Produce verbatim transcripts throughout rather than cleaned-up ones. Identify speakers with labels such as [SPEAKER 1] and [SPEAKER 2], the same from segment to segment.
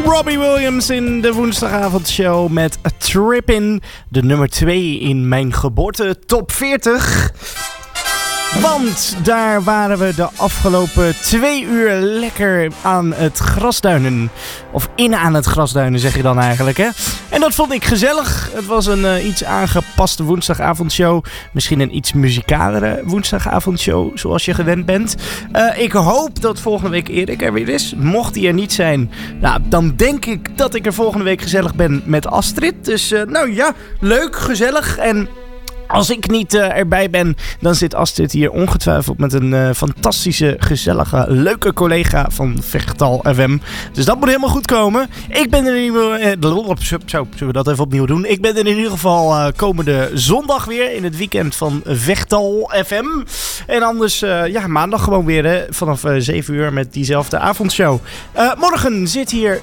[SPEAKER 1] Robbie Williams in de woensdagavondshow met A Trippin', de nummer twee in mijn geboorte top veertig. Want daar waren we de afgelopen twee uur lekker aan het grasduinen. Of in aan het grasduinen zeg je dan eigenlijk, hè? En dat vond ik gezellig. Het was een uh, iets aangepaste woensdagavondshow. Misschien een iets muzikalere woensdagavondshow, zoals je gewend bent. Uh, ik hoop dat volgende week Erik er weer is. Mocht hij er niet zijn, nou, dan denk ik dat ik er volgende week gezellig ben met Astrid. Dus uh, nou ja, leuk, gezellig en... Als ik niet uh, erbij ben, dan zit Astrid hier ongetwijfeld met een uh, fantastische, gezellige, leuke collega van Vechtal F M. Dus dat moet helemaal goed komen. Ik ben er in ieder geval... Uh, zo, zullen we dat even opnieuw doen? Ik ben er in ieder geval uh, komende zondag weer in het weekend van Vechtal F M. En anders, uh, ja, maandag gewoon weer hè, vanaf uh, zeven uur met diezelfde avondshow. Uh, morgen zit hier...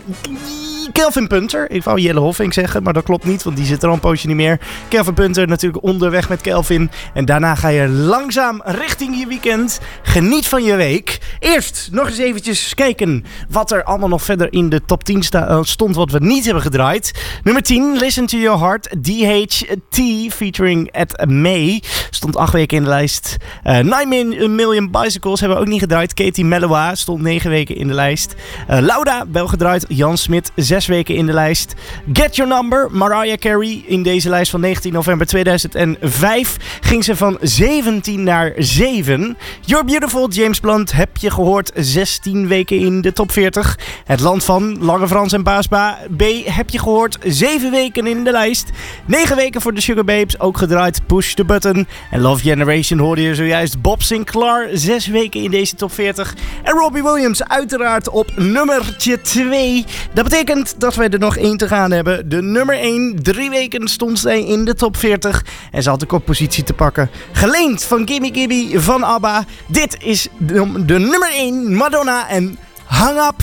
[SPEAKER 1] Kelvin Punter. Ik wou Jelle Hoffink zeggen, maar dat klopt niet, want die zit er al een poosje niet meer. Kelvin Punter natuurlijk onderweg met Kelvin. En daarna ga je langzaam richting je weekend. Geniet van je week. Eerst nog eens eventjes kijken wat er allemaal nog verder in de top tien sta- stond wat we niet hebben gedraaid. Nummer tien, Listen to Your Heart, D H T featuring Ed May. Stond acht weken in de lijst. Uh, nine Million Bicycles hebben we ook niet gedraaid. Katie Melua stond negen weken in de lijst. Uh, Lauda, wel gedraaid. Jan Smit, zes weken in de lijst. Get Your Number, Mariah Carey. In deze lijst van negentien november tweeduizend vijf ging ze van zeventien naar zeven. You're Beautiful, James Blunt, heb je gehoord. zestien weken in de top veertig. Het Land van, Lange Frans en Baasba. B, heb je gehoord. zeven weken in de lijst. negen weken voor de Sugar Babes, ook gedraaid. Push the Button. En Love Generation hoorde je zojuist. Bob Sinclair, zes weken in deze top veertig. En Robbie Williams uiteraard op nummertje twee. Dat betekent dat wij er nog één te gaan hebben. De nummer één. Drie weken stond zij in de top veertig. En ze had de koppositie te pakken. Geleend van Gimme Gimme van ABBA. Dit is de, de nummer één. Madonna en Hang Up.